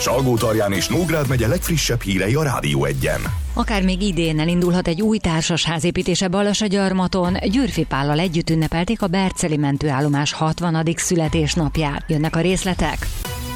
Salgótarján és Nógrád megye legfrissebb hírei a Rádió 1-en. Akár még idén elindulhat egy új társasház építése Balassagyarmaton. Győrfi Pállal együtt ünnepelték a Berceli mentőállomás 60. születésnapját. Jönnek a részletek.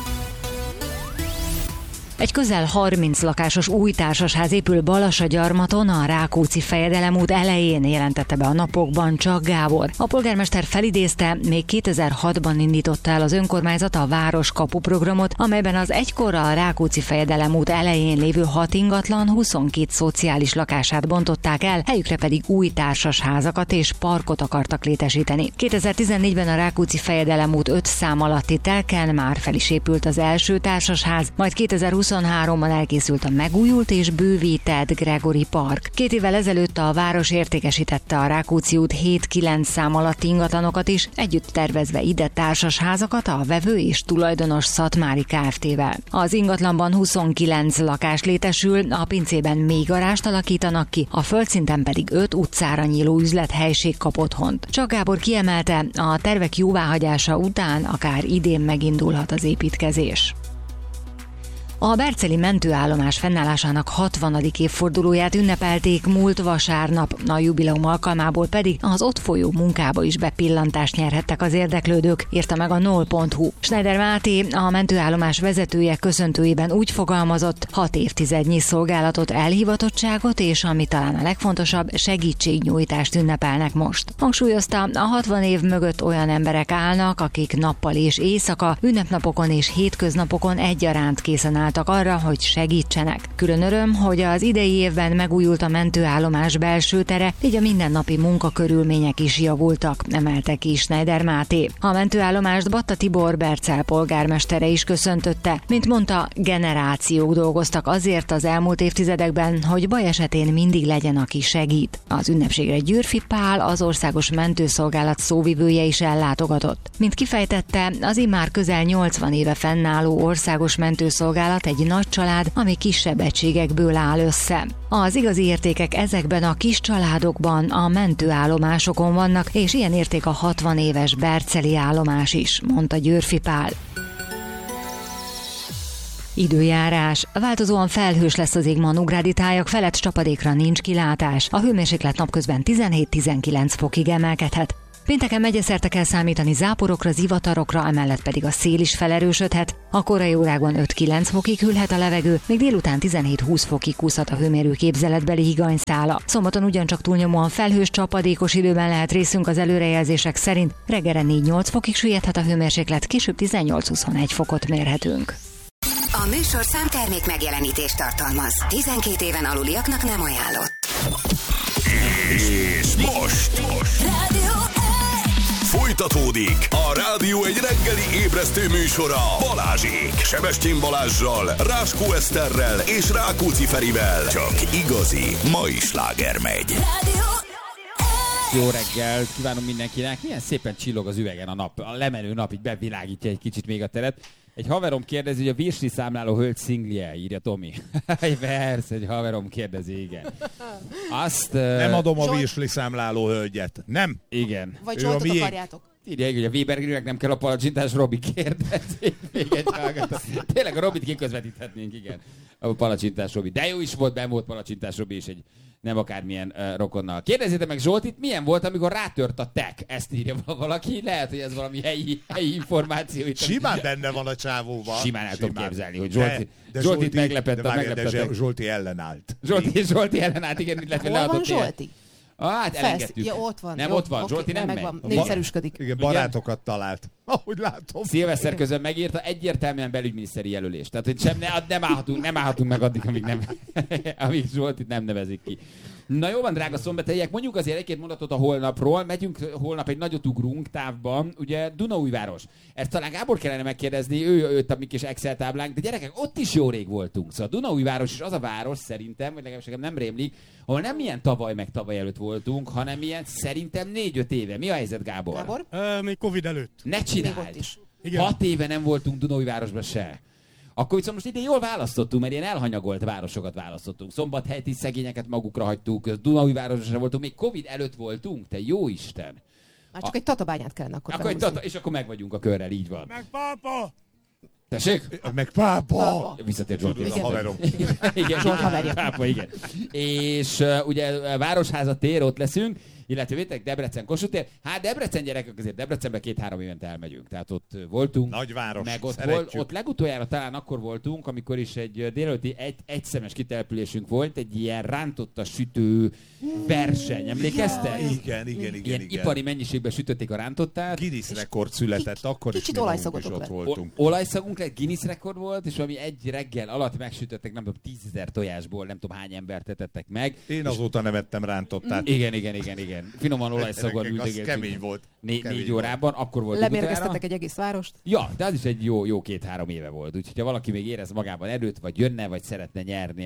Egy közel 30 lakásos új társasház épül Balassagyarmaton, a Rákóczi-fejedelem út elején, jelentette be a napokban Csak Gábor. A polgármester felidézte, még 2006-ban indította el az önkormányzat a Városkapu programot, amelyben az egykorra a Rákóczi-fejedelem út elején lévő 6 ingatlan 22 szociális lakását bontották el, helyükre pedig új társasházakat és parkot akartak létesíteni. 2014-ben a Rákóczi-fejedelem út 5 szám alatti telken már fel is épült az első társasház, majd 2023-ban elkészült a megújult és bővített Gregory Park. 2 évvel ezelőtt a város értékesítette a Rákóczi út 7-9 szám alatti ingatlanokat is, együtt tervezve ide társasházakat a vevő és tulajdonos Szatmári Kft-vel. Az ingatlanban 29 lakás létesül, a pincében még garást alakítanak ki, a földszinten pedig 5 utcára nyíló üzlethelység kap otthont. Csak Gábor kiemelte, a tervek jóváhagyása után akár idén megindulhat az építkezés. A berceli mentőállomás fennállásának 60. évfordulóját ünnepelték múlt vasárnap, a jubileum alkalmából pedig az ott folyó munkába is bepillantást nyerhettek az érdeklődők, írta meg a nol.hu. Schneider Máté, a mentőállomás vezetője köszöntőjében úgy fogalmazott, 6 évtizednyi szolgálatot, elhivatottságot és, ami talán a legfontosabb, segítségnyújtást ünnepelnek most. Hangsúlyozta, a 60 év mögött olyan emberek állnak, akik nappal és éjszaka, ünnepnapokon és hétköznapokon egyaránt készen állnak arra, hogy segítsenek. Külön öröm, hogy az idei évben megújult a mentőállomás belső tere, így a mindennapi munkakörülmények is javultak, emelte ki Schneider Máté. A mentőállomást Batta Tibor Bercel polgármestere is köszöntötte. Mint mondta, generációk dolgoztak azért az elmúlt évtizedekben, hogy baj esetén mindig legyen, aki segít. Az ünnepségre Győrfi Pál, az Országos Mentőszolgálat szóvivője is ellátogatott. Mint kifejtette, az immár közel 80 éve fennálló Országos Mentőszolgálat egy nagy család, ami kisebb egységekből áll össze. Az igazi értékek ezekben a kis családokban, a mentőállomásokon vannak, és ilyen érték a 60 éves berceli állomás is, mondta Győrfi Pál. Időjárás. Változóan felhős lesz az ég, ma nógrádi tájak felett, csapadékra nincs kilátás. A hőmérséklet napközben 17-19 fokig emelkedhet. Pénteken megyeszerte kell számítani záporokra, zivatarokra, emellett pedig a szél is felerősödhet. A korai órákban 5-9 fokig hűlhet a levegő, még délután 17-20 fokig kúszhat a hőmérő képzeletbeli higanyszála. Szombaton ugyancsak túlnyomóan felhős, csapadékos időben lehet részünk az előrejelzések szerint. Reggelre 4-8 fokig süllyedhet a hőmérséklet, később 18-21 fokot mérhetünk. A műsor számtermék megjelenítést tartalmaz. 12 éven aluliaknak nem ajánlott. És most folytatódik a Rádió egy reggeli ébresztő műsora Balázsék, Sebestyén Balázssal, Ráskó Eszterrel és Rákóczi Ferivel. Csak igazi mai sláger megy. Jó reggelt kívánunk mindenkinek. Milyen szépen csillog az üvegen a nap. A lemenő nap így bevilágítja egy kicsit még a teret. Egy haverom kérdezi, hogy a virsli számláló hölgy szinglie, írja Tomi. Persze, egy haverom kérdezi, igen. Azt... Nem adom a virsli számláló hölgyet. Nem? Igen. Vagy Zsoltot akarjátok? Írják, hogy a Webernek nem kell a palacsintás, Robi kérdezi. Tényleg a Robit kiközvetíthetnénk, igen. A palacsintás Robi. De jó is volt, benn volt palacsintás Robi, és egy nem akármilyen rokonnal. Kérdezzétek meg Zsoltit, milyen volt, amikor rátört a tech? Ezt írja valaki. Lehet, hogy ez valami helyi információ. Itt Simán benne van a csávóban. Simán el tudom képzelni, hogy Zsoltit meglepett. Zsolti ellenállt. Zsolti ellenállt, igen, illetve leadott. Hol van Zsolti? Hát elengedtük. Ja, ott van. Nem, jó, ott van. Okay, Zsolti nem megy. Népszerűsködik. Igen, barátokat talált. Ahogy látom. Szilveszter közben megírta, egyértelműen belügyminiszteri jelölés. Tehát, hogy nem állhatunk meg addig, amíg Zsoltit nem nevezik ki. Na jó van, drága szombathelyiek, mondjuk azért egy-két mondatot a holnapról. Megyünk holnap, egy nagyot ugrunk távban, ugye Dunaújváros. Ezt talán Gábor kellene megkérdezni, ő a mi kis Excel táblánk, de gyerekek, ott is jó rég voltunk. Szóval Dunaújváros is az a város szerintem, vagy legalábbis nem rémlik, ahol nem milyen tavaly meg tavaly előtt voltunk, hanem ilyen szerintem 4-5 éve. Mi a helyzet, Gábor? Még Covid előtt. Ne csináld! 6 éve nem voltunk Dunaújvárosban se. Akkor viszont most idén jól választottunk, mert ilyen elhanyagolt városokat választottunk. Szombathelyi szegényeket magukra hagytuk, Dunaújvárosra voltunk, még Covid előtt voltunk, te jó Isten! Már csak egy Tatabányát kellene akkor és akkor meg vagyunk a körrel, így van. Meg pápa! Tessék? Meg pápa. Visszatért Zsolti. Tudod, a haverom. Igen, Zsolt haverja. pápa, igen. És ugye Városháza tér, ott leszünk, illetve vétek Debrecen Kossuth tér. Hát Debrecen gyerekek, azért Debrecenbe 2-3 évente elmegyünk. Tehát ott voltunk. Nagyváros, meg ott legutoljára talán akkor voltunk, amikor is egy délelőtti egyszemes kitelepülésünk volt, egy ilyen rántotta sütő verseny. Emlékeztek? Igen. Ilyen ipari mennyiségben sütötték a rántottát. Guinness rekord született, akkor kicsit is mi magunk olajszagotok is ott lett. voltunk. Olajszagunk lett, Guinness rekord volt, és valami egy reggel alatt megsütöttek, nem tudom, 10 000 tojásból, nem tudom hány embert tetettek meg. Én azóta nem ettem rántottát. Igen. Finoman olajszagon Gyerekek, az üldögéltünk. kemény volt. 4 órában, akkor volt utoljára. Lemérgeztetek egy egész várost. Ja, de az is egy jó 2-3 éve volt. Úgyhogy ha valaki még érez magában erőt, vagy jönne, vagy szeretne nyerni,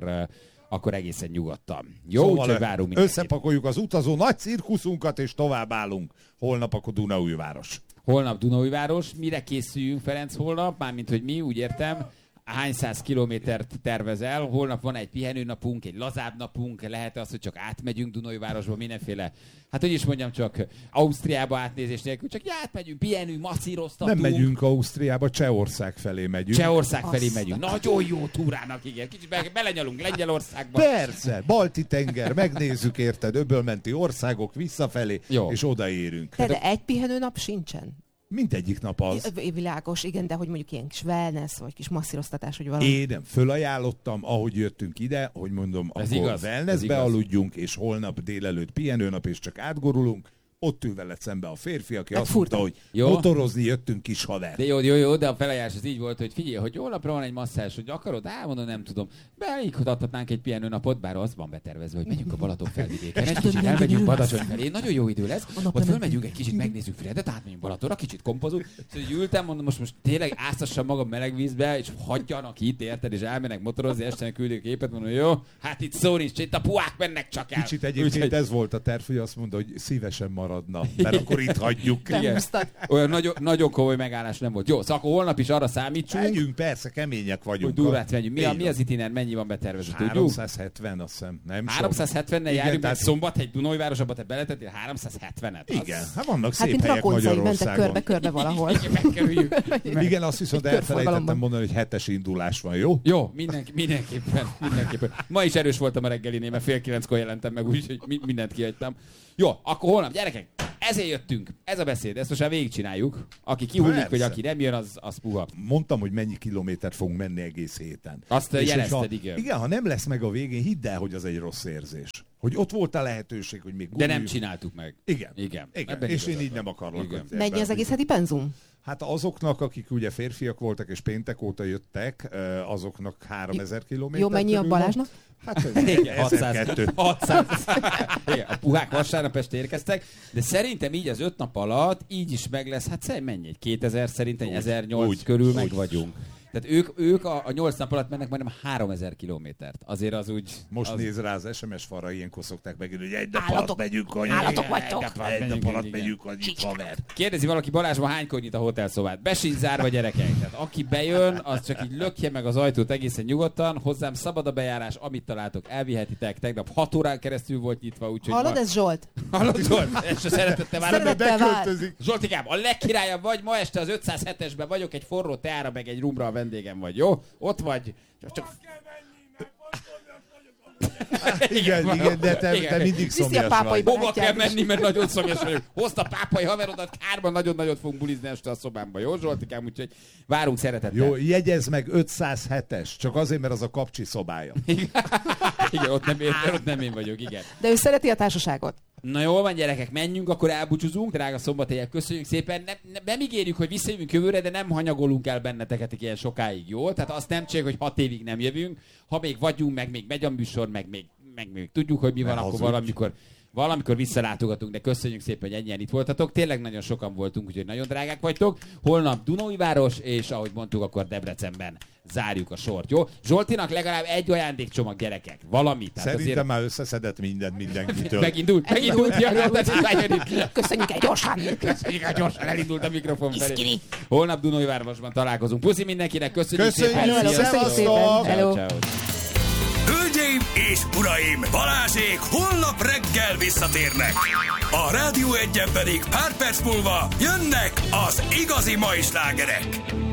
akkor egészen nyugodtan. Jó, Szóval úgyhogy várunk mindenkit. összepakoljuk az utazó nagy cirkuszunkat, és tovább állunk. Holnap akkor Dunaújváros. Holnap Dunaújváros. Mire készüljünk, Ferenc, holnap? Mármint, hogy mi, úgy értem. Hány száz kilométert tervezel? Holnap van egy pihenőnapunk, egy lazább napunk, lehet az, hogy csak átmegyünk Dunaújvárosba, mindenféle, hát hogy is mondjam, csak Ausztriába átnézés nélkül, csak átmegyünk, pihenünk, masszíroztatunk. Nem megyünk Ausztriába, Csehország felé megyünk. Csehország felé megyünk. Nagyon jó túrának, igen. Kicsit belenyalunk Lengyelországba. Persze, Balti-tenger, megnézzük, érted, öbölmenti országok visszafelé, Jó. és odaérünk. De egy pihenőnap sincsen. Mindegyik nap az. Világos, igen, de hogy mondjuk ilyen kis wellness, vagy kis masszíroztatás, vagy valami. Én nem fölajánlottam, ahogy jöttünk ide, hogy mondom, Ez akkor igaz, ez wellnessbe igaz. aludjunk, és holnap délelőtt pihenőnap, és csak átgurulunk. Ott ül veled szembe a férfi, aki Hát azt mondta, hogy Jó. motorozni jöttünk, kis haver. De jó, de a felajánlás az így volt, hogy figyelj, hogy holnapra van egy masszázs, hogy akarod, mondom, nem tudom. Beikhatatnánk egy pihenőnapot, bár az van betervezve, hogy megyünk a Balaton felvidéken. Egy kicsit elmegyünk Badacsony felé, nagyon jó idő lesz. Ott fölmegyünk egy kicsit, megnézzük Fredet, átmegyünk Balatonra, kicsit kompozunk. Szóval ültem, mondom, most tényleg áztassam magam meleg vízbe, és hagyjanak itt, érted, és elmennek motorozni, este küldik képet, mondom, jó, hát itt szó nincs, itt a puhák mennek csak el. Kicsit egyébként Úgyhogy- ez volt a terv, hogy azt mondta, hogy szívesen maradna, mert akkor itt hagyjuk. Igen. Olyan nagyon komoly megállás nem volt. Jó, szóval akkor holnap is arra számítsunk, Megyünk, persze, kemények hogy vagyunk. durvát menjünk. Mi Így az itiner, mennyi van betervezve, tudjuk? 370, azt hiszem. Nem sok. 370-nel Igen, járjunk, tehát- egy Szombat, egy Dunajvárosba, te beletettél 370-et. Igen, hát vannak Hát szép mint helyek rakoncai mentek Magyarországon. körbe-körbe valahol. Igen, megkerüljük. Igen, azt viszont elfelejtettem körforgalomban. mondani, hogy 7-es indulás van, jó? Jó, mindenképpen. Ma is erős voltam a reggelinél, mert 8:30-kor jelentem meg, úgyhogy mindent kihagytam. Jó, akkor holnap, gyerekek, ezért jöttünk. Ez a beszéd, ezt most már végigcsináljuk. Aki kihullik, Persze. vagy aki nem jön, az puha. Mondtam, hogy mennyi kilométert fogunk menni egész héten. Azt És jelezted, hogyha- igen. Igen, ha nem lesz meg a végén, hidd el, hogy az egy rossz érzés. Hogy ott volt a lehetőség, hogy még De nem guruljunk. csináltuk meg. Igen. Igen. Igen. Ebben És én igazad így van. nem akarlak. Igen. hogy Mennyi az ebben- egész heti penzum? Hát azoknak, akik ugye férfiak voltak és péntek óta jöttek, azoknak 3000 kilométer. Jó, mennyi a körül van. Balázsnak? Hát Igen, 1002. 600. Igen, a puhák vasárnap este érkeztek, de szerintem így az 5 nap alatt így is meg lesz, hát szerintem mennyi? 2000, szerintem 1008 úgy, körül úgy. meg vagyunk. Tehát ők a 8 nap alatt mennek majdnem 3000 kilométert. Azért az úgy... Most az... néz rá az SMS falra, ilyenkor szokták megírni, hogy egy nap Állatok. alatt megyünk annyi. Állatok vagytok. Egy nap alatt igen. megyünk annyit, haver. Kérdezi valaki, Balázsban hánykor nyit a hotelszobát? Be sincs zárva, gyerekek. Tehát aki bejön, az csak így lökje meg az ajtót egészen nyugodtan. Hozzám szabad a bejárás, amit találtok, elvihetitek. Tegnap 6 órán keresztül volt nyitva, úgyhogy... Hallod, ez Zsolt? Hallod, Zsolt? Ezt se szeretettel várom. Szeretettel vár. Beköltözik. Zsoltikám, a legkirályabb vagy, ma este az 507-esben vagyok, egy forró teára, meg egy rumra a vendégem vagy, jó? Ott vagy. Csak... Igen, de te mindig Viszi a szomjas pápai vagy. Hova kell barátját is. menni, mert nagyon szomjas vagyok. Hozta pápai haverodat, kárban nagyon nagyot fogunk bulizni este a szobámba, jó Zsoltikám? Úgyhogy várunk szeretettel. Jó, jegyezd meg 507-es, csak azért, mert az a kapcsi szobája. Igen, ott nem én vagyok, igen. De ő szereti a társaságot. Na jól van, gyerekek, menjünk, akkor elbúcsúzunk, drága szombathelyek, köszönjük szépen. Nem ígérjük, hogy visszajövünk jövőre, de nem hanyagolunk el benneteket ilyen sokáig, jó? Tehát azt nem csináljuk, hogy 6 évig nem jövünk. Ha még vagyunk, meg még megy a műsor, meg még tudjuk, hogy mi van, Ne akkor hazudj. valamikor visszalátogatunk, de köszönjük szépen, hogy ennyien itt voltatok. Tényleg nagyon sokan voltunk, úgyhogy nagyon drágák vagytok. Holnap Dunaújváros, és ahogy mondtuk, akkor Debrecenben zárjuk a sort, jó? Zsoltinak legalább egy ajándékcsomag, gyerekek. Valamit. Tehát Szerintem már összeszedett mindent mindenkitől. Megindult. Köszönjük egy gyorsan! Köszönjük, hogy gyorsan elindult a mikrofon felé. Holnap Dunaújvárosban találkozunk. Puszi mindenkinek, köszönjük Köszönjük, szépen. Hello, Sziasztok. köszönjük szépen. Sziasztok. Hello. Ciao, ciao. Hölgyeim és uraim, Balázsék holnap reggel visszatérnek. A Rádió Egyen pedig pár perc múlva jönnek az igazi mai slágerek.